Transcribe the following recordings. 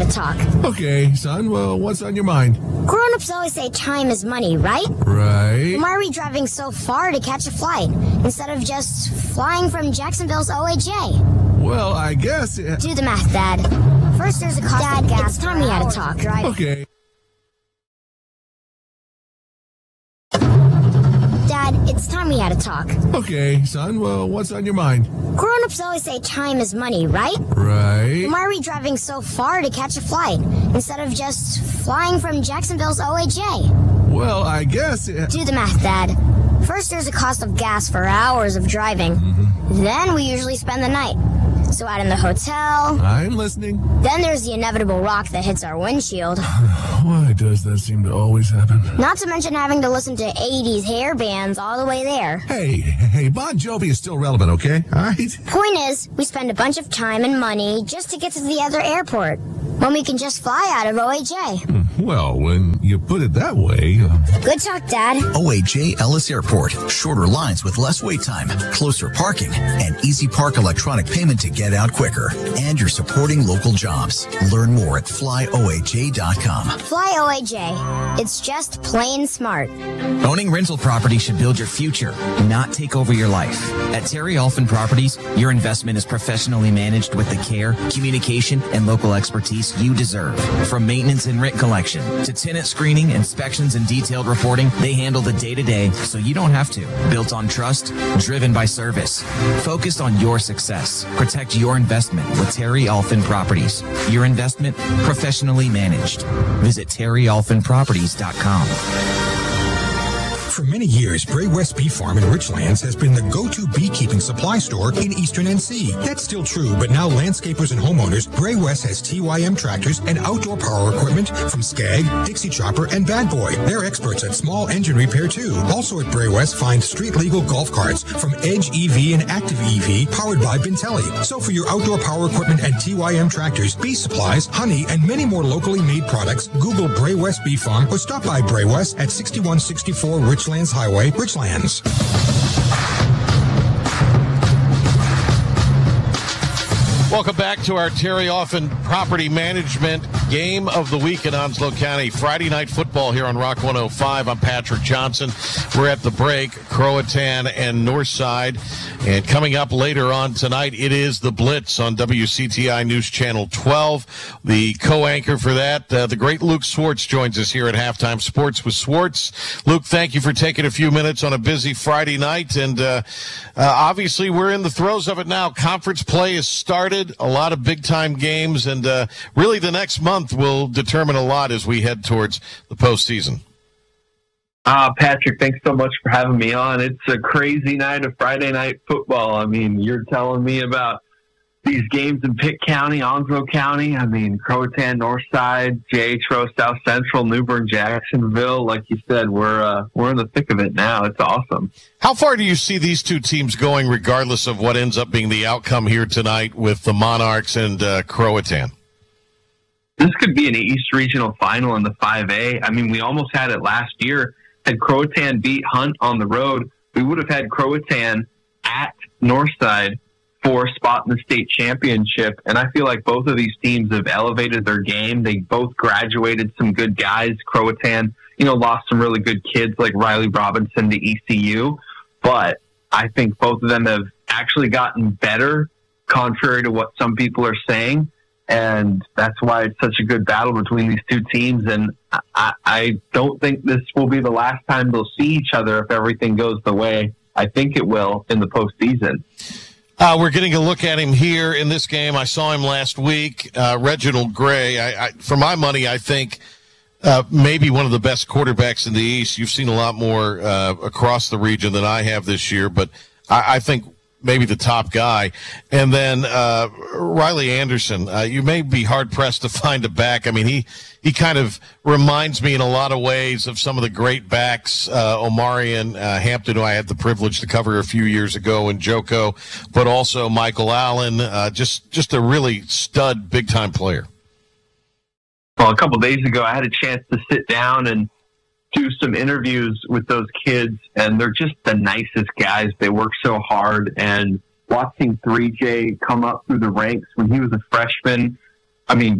to talk. Okay, son, well, what's on your mind? Grown-ups always say time is money, right? Right. Why are we driving so far to catch a flight instead of just flying from Jacksonville's OAJ? Well, I guess... Do the math, Dad. First, there's a cost of gas. It's time we had to talk. Okay. Dad, it's time we had to talk. Okay, son, well, what's on your mind? Grown-ups always say time is money, right? Right. Why are we driving so far to catch a flight instead of just flying from Jacksonville's OAJ? Well, I guess... Do the math, Dad. First, there's a cost of gas for hours of driving. Then we usually spend the night. So out in the hotel. I'm listening. Then there's the inevitable rock that hits our windshield. Why does that seem to always happen? Not to mention having to listen to 80s hair bands all the way there. Hey, Bon Jovi is still relevant, okay? All right? Point is, we spend a bunch of time and money just to get to the other airport, when we can just fly out of OAJ. Well, when you put it that way... Good talk, Dad. OAJ Ellis Airport. Shorter lines with less wait time, closer parking, and Easy Park electronic payment to get out quicker. And you're supporting local jobs. Learn more at flyOAJ.com. Fly OAJ. It's just plain smart. Owning rental property should build your future, not take over your life. At Terry Alphen Properties, your investment is professionally managed with the care, communication, and local expertise you deserve. From maintenance and rent collection to tenant screening, inspections, and detailed reporting, they handle the day-to-day so you don't have to. Built on trust, driven by service. Focused on your success. Protect your investment with Terry Alphen Properties. Your investment professionally managed. Visit terryalphenproperties.com. For many years, Bray West Beef Farm in Richlands has been the go-to beekeeping supply store in Eastern NC. That's still true, but now landscapers and homeowners, Bray West has TYM tractors and outdoor power equipment from Skag, Dixie Chopper, and Bad Boy. They're experts at small engine repair too. Also at Bray West, find street-legal golf carts from Edge EV and Active EV powered by Bintelli. So for your outdoor power equipment and TYM tractors, bee supplies, honey, and many more locally made products, Google Bray West Beef Farm or stop by Bray West at 6164 Richlands Highway, Richlands. Welcome back to our Terry Alphen Property Management Game of the Week in Onslow County. Friday night football here on Rock 105. I'm Patrick Johnson. We're at the break, Croatan and Northside. And coming up later on tonight, it is the Blitz on WCTI News Channel 12. The co-anchor for that, the great Luke Swartz, joins us here at Halftime Sports with Swartz. Luke, thank you for taking a few minutes on a busy Friday night. And obviously, we're in the throes of it now. Conference play has started. A lot of big-time games, and really the next month will determine a lot as we head towards the postseason. Patrick, thanks so much for having me on. It's a crazy night of Friday night football. I mean, you're telling me about these games in Pitt County, Onslow County. I mean, Croatan, Northside, J.H. South Central, New Bern, Jacksonville. Like you said, we're in the thick of it now. It's awesome. How far do you see these two teams going, regardless of what ends up being the outcome here tonight with the Monarchs and Croatan? This could be an East Regional final in the 5A. I mean, we almost had it last year. Had Croatan beat Hunt on the road, we would have had Croatan at Northside for a spot in the state championship. And I feel like both of these teams have elevated their game. They both graduated some good guys. Croatan, lost some really good kids like Riley Robinson to ECU. But I think both of them have actually gotten better, contrary to what some people are saying. And that's why it's such a good battle between these two teams. And I don't think this will be the last time they'll see each other if everything goes the way I think it will in the postseason. We're getting a look at him here in this game. I saw him last week. Reginald Gray, for my money, I think maybe one of the best quarterbacks in the East. You've seen a lot more across the region than I have this year, but I think maybe the top guy. And then Riley Anderson, you may be hard-pressed to find a back. I mean, he kind of reminds me in a lot of ways of some of the great backs, Omarion Hampton, who I had the privilege to cover a few years ago, and Joko, but also Michael Allen, just a really stud big-time player. Well, a couple of days ago, I had a chance to sit down and do some interviews with those kids, and they're just the nicest guys. They work so hard, and watching 3J come up through the ranks when he was a freshman, I mean,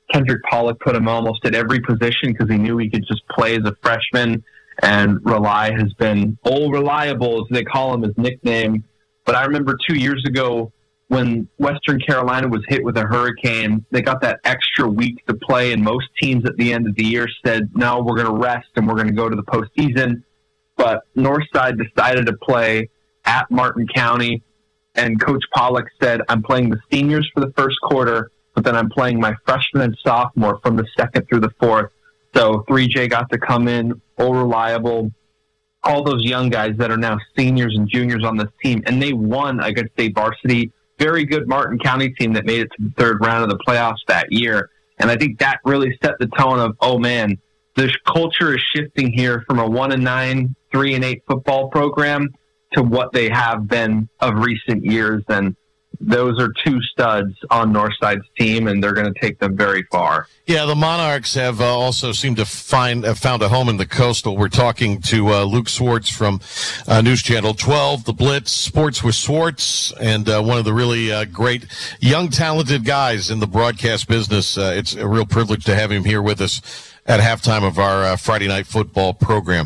Kendrick Pollock put him almost at every position because he knew he could just play as a freshman. And Rely has been Old Reliable, as they call him, his nickname. But I remember 2 years ago when Western Carolina was hit with a hurricane, they got that extra week to play, and most teams at the end of the year said, no, we're going to rest and we're going to go to the postseason. But Northside decided to play at Martin County, and Coach Pollock said, I'm playing the seniors for the first quarter, but then I'm playing my freshman and sophomore from the second through the fourth. So 3J got to come in, Old Reliable, all those young guys that are now seniors and juniors on this team, and they won against a varsity, very good Martin County team that made it to the third round of the playoffs that year. And I think that really set the tone of, oh man, the culture is shifting here from a 1-9, 3-8 football program to what they have been of recent years. And those are two studs on Northside's team, and they're going to take them very far. Yeah, the Monarchs have also seemed to have found a home in the Coastal. We're talking to Luke Swartz from News Channel 12, The Blitz, Sports with Swartz, and one of the really great young, talented guys in the broadcast business. It's a real privilege to have him here with us at halftime of our Friday night football program.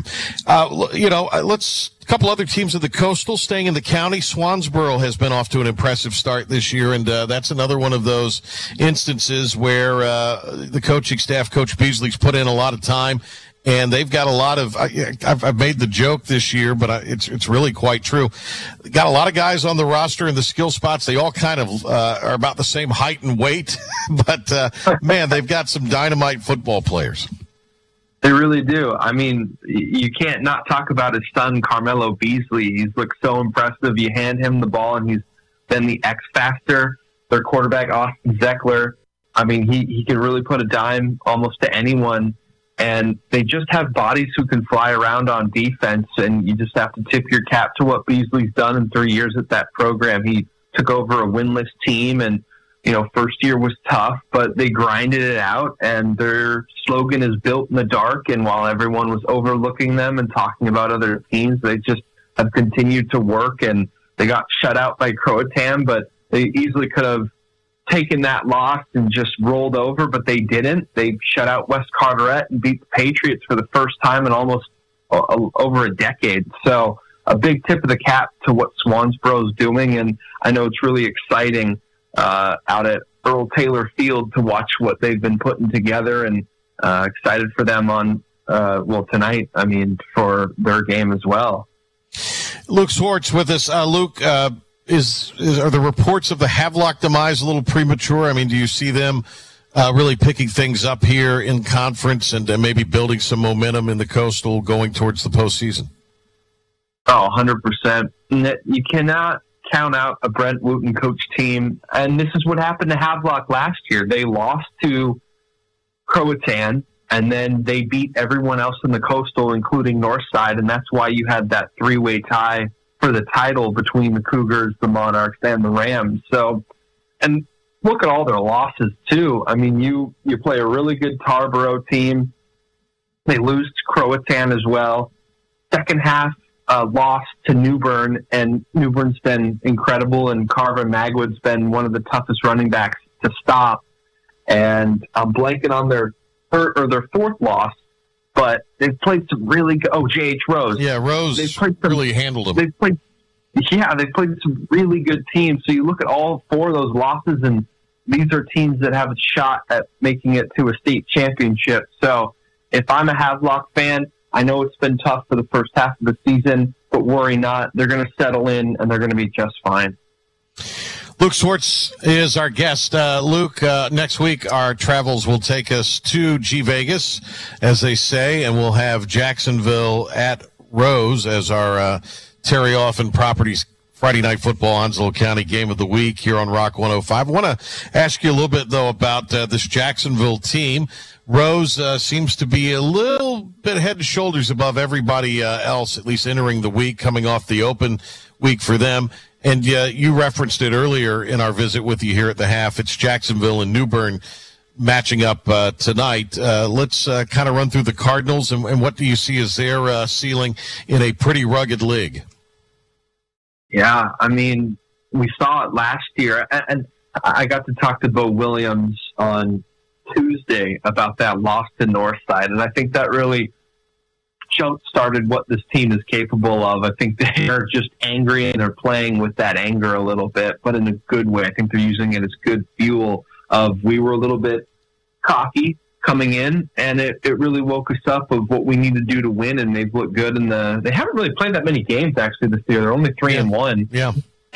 Let's a couple other teams of the Coastal staying in the county. Swansboro has been off to an impressive start this year, and that's another one of those instances where the coaching staff, Coach Beasley's put in a lot of time, and they've got a lot of I've made the joke this year, but it's really quite true. Got a lot of guys on the roster in the skill spots. They all kind of are about the same height and weight, but man, they've got some dynamite football players. They really do. I mean, you can't not talk about his son, Carmelo Beasley. He's looked so impressive. You hand him the ball, and he's been the X factor. Their quarterback, Austin Zeckler, I mean, he can really put a dime almost to anyone. And they just have bodies who can fly around on defense, and you just have to tip your cap to what Beasley's done in 3 years at that program. He took over a winless team, and first year was tough, but they grinded it out, and their slogan is built in the dark. And while everyone was overlooking them and talking about other teams, they just have continued to work, and they got shut out by Croatan, but they easily could have taken that loss and just rolled over, but they didn't. They shut out West Carteret and beat the Patriots for the first time in almost over a decade. So a big tip of the cap to what Swansboro is doing, and I know it's really exciting out at Earl Taylor Field to watch what they've been putting together, and excited for them on tonight. I mean, for their game as well. Luke Swartz with us. Luke, are the reports of the Havelock demise a little premature? I mean, do you see them really picking things up here in conference and maybe building some momentum in the Coastal going towards the postseason? Oh, 100%. You cannot count out a Brent Wooten coach team. And this is what happened to Havelock last year. They lost to Croatan, and then they beat everyone else in the Coastal, including Northside. And that's why you had that three-way tie for the title between the Cougars, the Monarchs, and the Rams. So, and look at all their losses too. I mean, you play a really good Tarboro team. They lose to Croatan as well. Second half, lost to New Bern, and New Bern's been incredible, and Carvin Magwood's been one of the toughest running backs to stop. And I'm blanking on their fourth loss, but they've played some really good. Oh, J.H. Rose. Yeah, Rose really handled them. They've played some really good teams. So you look at all four of those losses, and these are teams that have a shot at making it to a state championship. So if I'm a Havelock fan, I know it's been tough for the first half of the season, but worry not. They're going to settle in, and they're going to be just fine. Luke Swartz is our guest. Luke, next week our travels will take us to G Vegas, as they say, and we'll have Jacksonville at Rose as our Terry Offen Properties Friday Night Football Onslow County Game of the Week here on Rock 105. I want to ask you a little bit, though, about this Jacksonville team. Rose seems to be a little bit head and shoulders above everybody else, at least entering the week, coming off the open week for them. And you referenced it earlier in our visit with you here at the half. It's Jacksonville and New Bern matching up tonight. Let's kind of run through the Cardinals, and what do you see as their ceiling in a pretty rugged league? Yeah, I mean, we saw it last year, and I got to talk to Bo Williams on Tuesday about that loss to Northside, and I think that really jump-started what this team is capable of. I think they are just angry, and they're playing with that anger a little bit, but in a good way. I think they're using it as good fuel of we were a little bit cocky coming in, and it really woke us up of what we need to do to win, and they've looked good. They haven't really played that many games, actually, this year. They're only 3-1. Yeah.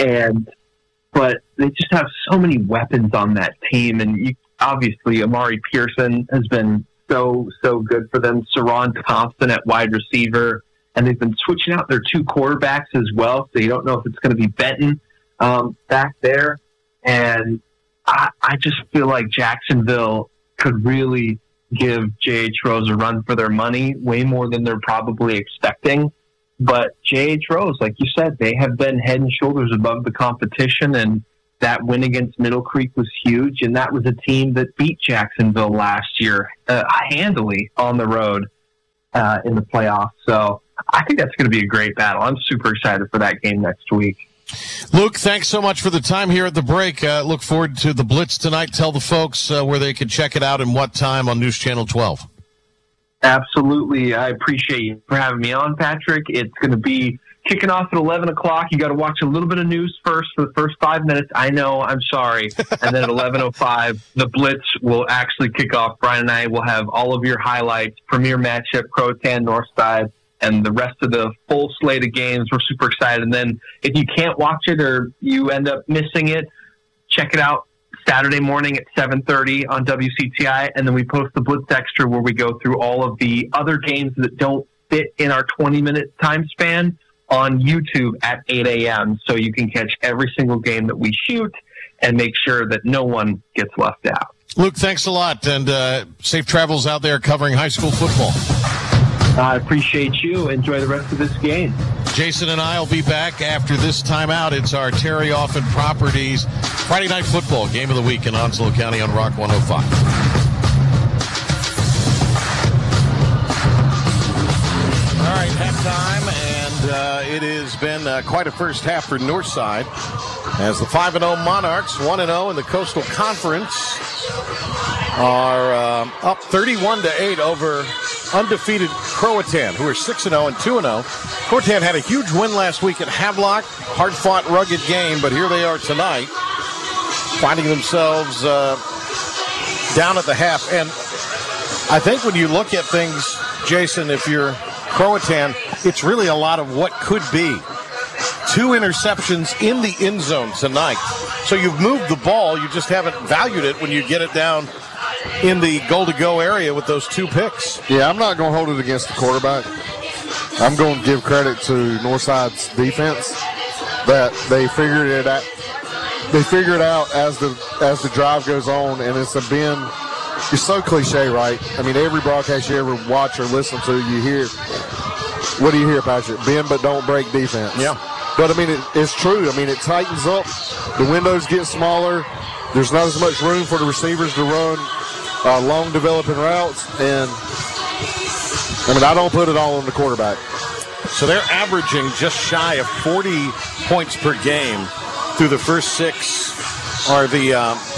But they just have so many weapons on that team, and obviously Amari Pearson has been so good for them. Saron Thompson at wide receiver, and they've been switching out their 2 quarterbacks as well, so you don't know if it's going to be Benton back there. And I just feel like Jacksonville could really give J.H. Rose a run for their money, way more than they're probably expecting. But J.H. Rose, like you said, they have been head and shoulders above the competition, and that win against Middle Creek was huge, and that was a team that beat Jacksonville last year handily on the road in the playoffs. So I think that's going to be a great battle. I'm super excited for that game next week. Luke, thanks so much for the time here at the break. Look forward to the Blitz tonight. Tell the folks where they can check it out and what time on News Channel 12. Absolutely. I appreciate you for having me on, Patrick. It's going to be kicking off at 11 o'clock. You got to watch a little bit of news first for the first 5 minutes. I know, I'm sorry. And then at 11:05, the Blitz will actually kick off. Brian and I will have all of your highlights, premier matchup, Croatan, Northside, and the rest of the full slate of games. We're super excited. And then if you can't watch it or you end up missing it, check it out Saturday morning at 7:30 on WCTI. And then we post the Blitz Extra where we go through all of the other games that don't fit in our 20-minute time span on YouTube at 8 a.m. So you can catch every single game that we shoot and make sure that no one gets left out. Luke, thanks a lot, and safe travels out there covering high school football. I appreciate you. Enjoy the rest of this game. Jason and I will be back after this timeout. It's our Terry Offen Properties Friday Night Football Game of the Week in Onslow County on Rock 105. All right, halftime, and it has been quite a first half for Northside as the 5-0 Monarchs, 1-0 in the Coastal Conference, are up 31-8 over undefeated Croatan, who are 6-0 and 2-0. Croatan had a huge win last week at Havelock, hard-fought, rugged game, but here they are tonight, finding themselves down at the half. And I think when you look at things, Jason, if you're Croatan, it's really a lot of what could be. 2 interceptions in the end zone tonight. So you've moved the ball, you just haven't valued it when you get it down in the goal-to-go area with those 2 picks. Yeah, I'm not going to hold it against the quarterback. I'm going to give credit to Northside's defense that they figured it out. They figure it out as the drive goes on, and it's so cliche, right? I mean, every broadcast you ever watch or listen to, you hear, what do you hear, Patrick? Bend but don't break defense. Yeah. But, I mean, it's true. I mean, it tightens up. The windows get smaller. There's not as much room for the receivers to run long developing routes. And, I mean, I don't put it all on the quarterback. So they're averaging just shy of 40 points per game through the first 6 are the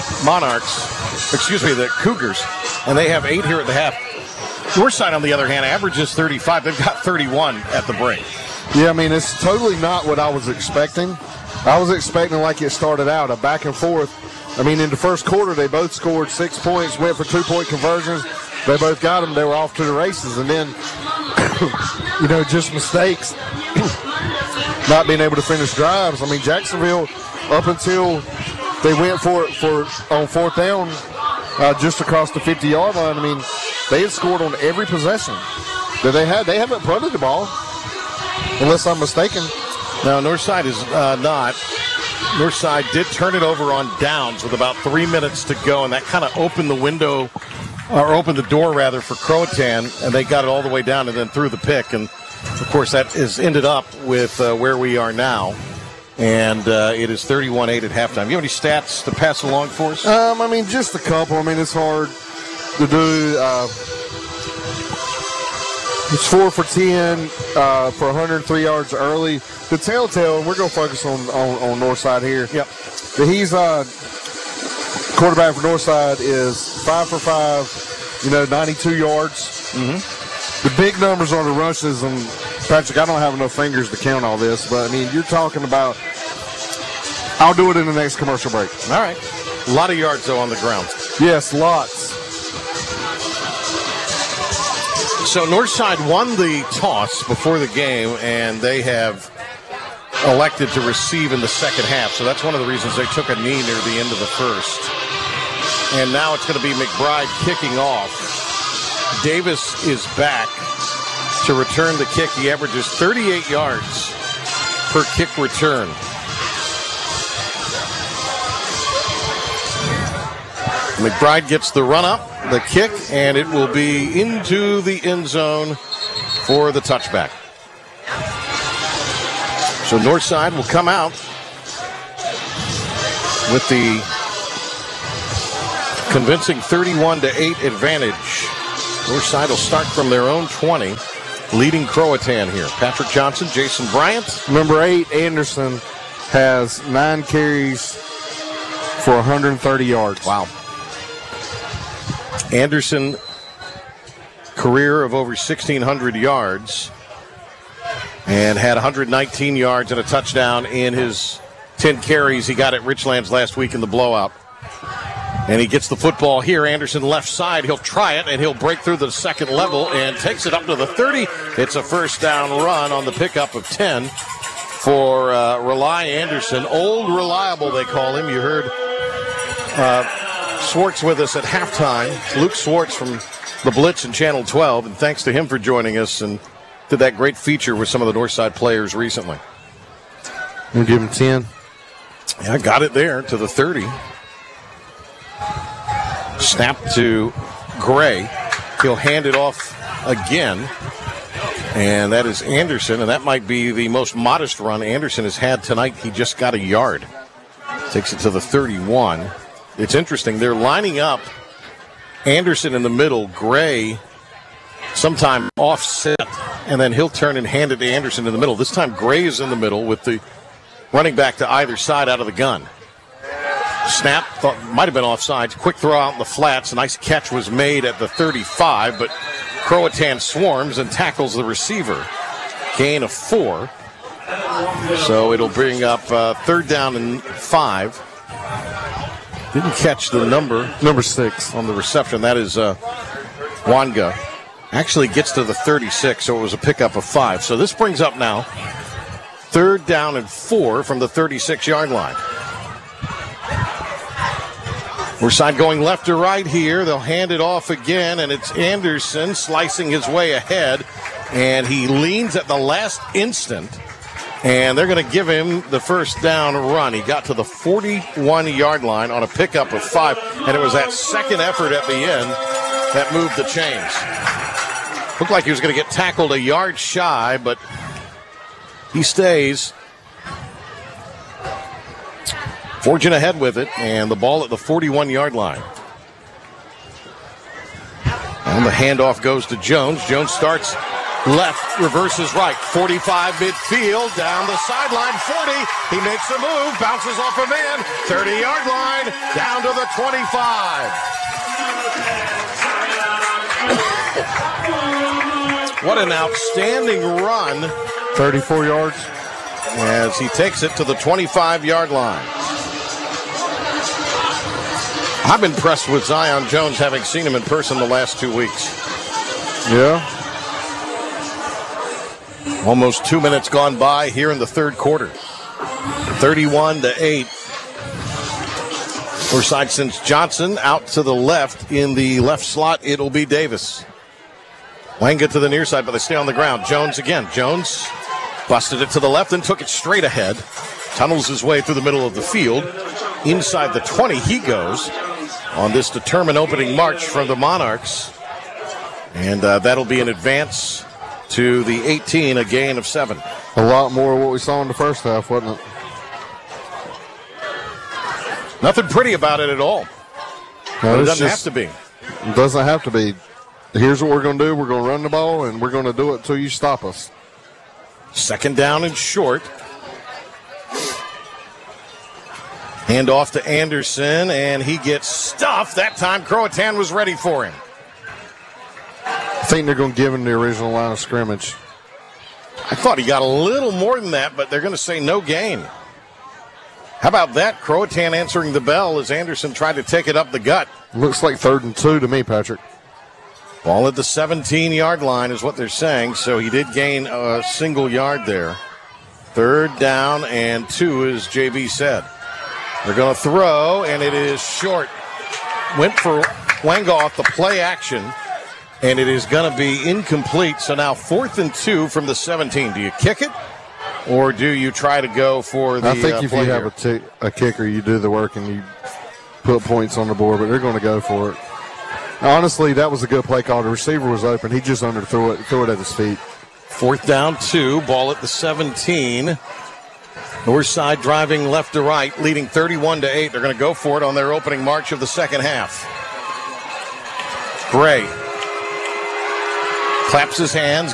the Cougars, and they have 8 here at the half. Northside, on the other hand, averages 35. They've got 31 at the break. Yeah, I mean, it's totally not what I was expecting. I was expecting, like it started out, a back and forth. I mean, in the first quarter, they both scored 6 points, went for 2-point conversions. They both got them. They were off to the races. And then, just mistakes, not being able to finish drives. I mean, Jacksonville, up until they went for it on 4th down, just across the 50-yard line, I mean, they had scored on every possession that they had. They haven't punted the ball, unless I'm mistaken. No, Northside is not. Northside did turn it over on downs with about 3 minutes to go, and that kind of opened the window, or opened the door, rather, for Croatan, and they got it all the way down and then threw the pick. And, of course, that is ended up with where we are now. And it is 31-8 at halftime. You have any stats to pass along for us? I mean, just a couple. I mean, it's hard to do. It's 4 for 10 for 103 yards early. The telltale, and we're going to focus on Northside here. Yep. He's quarterback for Northside is 5 for 5, 92 yards. Mm-hmm. The big numbers on the rushes, and Patrick, I don't have enough fingers to count all this, but, you're talking about, I'll do it in the next commercial break. All right. A lot of yards, though, on the ground. Yes, lots. So Northside won the toss before the game, and they have elected to receive in the second half. So that's one of the reasons they took a knee near the end of the first. And now it's going to be McBride kicking off. Davis is back to return the kick. He averages 38 yards per kick return. McBride gets the run up, the kick, and it will be into the end zone for the touchback. So Northside will come out with the convincing 31-8 advantage. Northside will start from their own 20, leading Croatan here. Patrick Johnson, Jason Bryant. Number 8, Anderson, has 9 carries for 130 yards. Wow. Anderson, career of over 1,600 yards, and had 119 yards and a touchdown in his 10 carries he got at Richlands last week in the blowout. And he gets the football here. Anderson left side. He'll try it, and he'll break through the second level and takes it up to the 30. It's a first down run on the pickup of 10 for Rely Anderson. Old Reliable, they call him. You heard Swartz with us at halftime. Luke Swartz from the Blitz and Channel 12, and thanks to him for joining us and did that great feature with some of the Northside players recently. We'll give him 10. Yeah, got it there to the 30. Snap to Gray. He'll hand it off again, and that is Anderson, and that might be the most modest run Anderson has had tonight. He just got a yard. Takes it to the 31. It's interesting. They're lining up Anderson in the middle, Gray sometime offset, and then he'll turn and hand it to Anderson in the middle. This time Gray is in the middle with the running back to either side out of the gun. Snap, thought might have been offsides. Quick throw out in the flats. A nice catch was made at the 35, but Croatan swarms and tackles the receiver. Gain of 4. So it'll bring up third down and 5. Didn't catch the number 6 on the reception. That is Wanga. Actually gets to the 36, so it was a pickup of 5. So this brings up now third down and 4 from the 36-yard line. Northside going left to right here. They'll hand it off again, and it's Anderson slicing his way ahead, and he leans at the last instant. And they're going to give him the first down run. He got to the 41-yard line on a pickup of 5, and it was that second effort at the end that moved the chains. Looked like he was going to get tackled a yard shy, but he stays. Forging ahead with it, and the ball at the 41-yard line. And the handoff goes to Jones. Jones starts left, reverses right. 45 midfield, down the sideline, 40. He makes a move, bounces off a man. 30-yard line, down to the 25. What an outstanding run. 34 yards. As he takes it to the 25-yard line. I'm impressed with Zion Jones, having seen him in person the last 2 weeks. Yeah. Almost 2 minutes gone by here in the third quarter. 31-8. Northside sends Johnson out to the left. In the left slot, it'll be Davis. Wanga to the near side, but they stay on the ground. Jones again. Jones busted it to the left and took it straight ahead. Tunnels his way through the middle of the field. Inside the 20 he goes on this determined opening march from the Monarchs. And that'll be an advance to the 18, a gain of 7. A lot more of what we saw in the first half, wasn't it? Nothing pretty about it at all. No, it doesn't have to be. It doesn't have to be. Here's what we're going to do. We're going to run the ball, and we're going to do it until you stop us. Second down and short. Hand off to Anderson, and he gets stuffed. That time, Croatan was ready for him. I think they're going to give him the original line of scrimmage. I thought he got a little more than that, but they're going to say no gain. How about that? Croatan answering the bell as Anderson tried to take it up the gut. Looks like 3rd and 2 to me, Patrick. Ball at the 17-yard line is what they're saying, so he did gain a single yard there. 3rd down and 2, as JB said. They're going to throw, and it is short. Went for Wanga off the play action, and it is going to be incomplete. So now 4th and 2 from the 17. Do you kick it, or do you try to go for the I think if you have a kicker, you do the work and you put points on the board, but they're going to go for it. Honestly, that was a good play call. The receiver was open. He just threw it at his feet. 4th down 2, ball at the 17. North side driving left to right, leading 31-8. They're going to go for it on their opening march of the second half. Gray claps his hands,